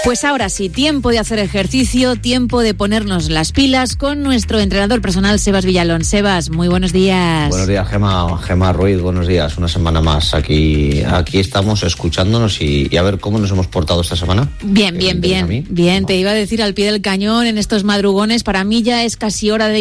Pues ahora sí, tiempo de hacer ejercicio, tiempo de ponernos las pilas con nuestro entrenador personal, Sebas Villalón. Sebas, muy buenos días. Buenos días, Gemma Ruiz, buenos días. Una semana más aquí estamos escuchándonos y a ver cómo nos hemos portado esta semana. Bien, te iba a decir al pie del cañón en estos madrugones. Para mí ya es casi hora de